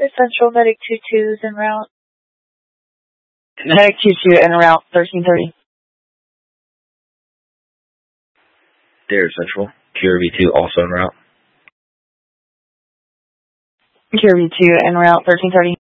Central Medic 22 is en route. Medic 22 en route, 1330. Dare Central, QRV2 also en route. QRV2 en route, 1330.